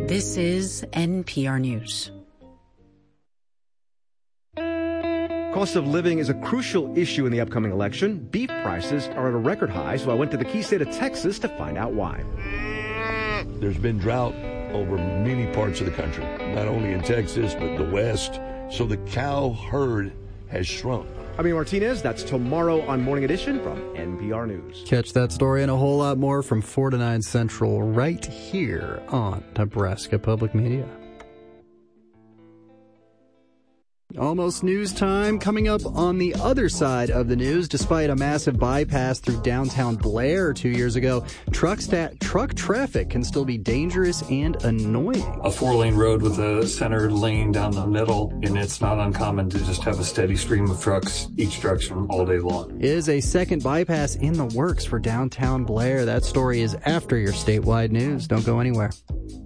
This is NPR News. Cost of living is a crucial issue in the upcoming election. Beef prices are at a record high, so I went to the key state of Texas to find out why. There's been drought over many parts of the country, not only in Texas, but the West. So the cow herd has shrunk. I'm Ian Martinez. That's tomorrow on Morning Edition from NPR News. Catch that story and a whole lot more from 4 to 9 Central right here on Nebraska Public Media. Almost news time. Coming up on the other side of the news, despite a massive bypass through downtown Blair 2 years ago, truck traffic can still be dangerous and annoying. A 4-lane road with a center lane down the middle, and it's not uncommon to just have a steady stream of trucks each direction all day long. Is a second bypass in the works for downtown Blair? That story is after your statewide news. Don't go anywhere.